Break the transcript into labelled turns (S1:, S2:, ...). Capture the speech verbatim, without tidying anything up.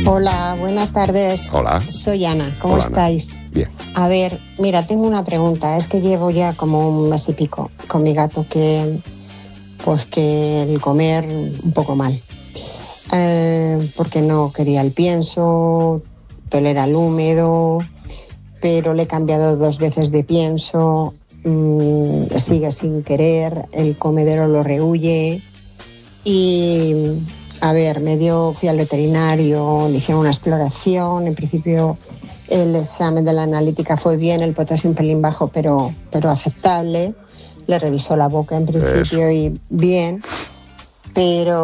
S1: Hola, buenas tardes.
S2: Hola.
S1: Soy Ana, ¿cómo
S2: Hola,
S1: estáis?
S2: Ana. Bien.
S1: A ver, mira, tengo una pregunta. Es que llevo ya como un mes y pico con mi gato que, pues que el comer un poco mal. Eh, porque no quería el pienso, tolera el húmedo, pero le he cambiado dos veces de pienso, mmm, sigue sin querer, el comedero lo rehuye y, a ver, me dio, fui al veterinario, le hicieron una exploración, en principio el examen de la analítica fue bien, el potasio un pelín bajo, pero, pero aceptable, le revisó la boca en principio
S2: Eso.
S1: y bien, pero